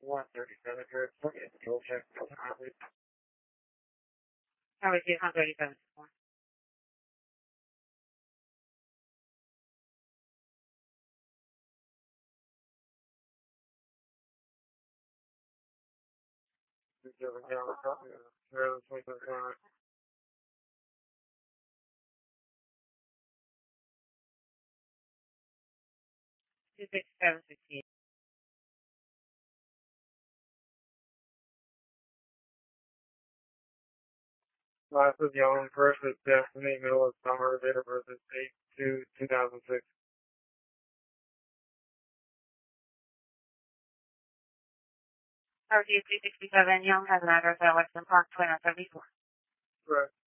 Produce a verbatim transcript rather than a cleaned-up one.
one thirty-seven, Drew. Okay, fuel check. How is it? one thirty-seven. two six seven sixteen. Last is Young, first is Destiny, middle is Summer, date of birth is eight two two thousand six. R T three sixty-seven, Young has an address at Western Park, Twin seventy-four. Correct.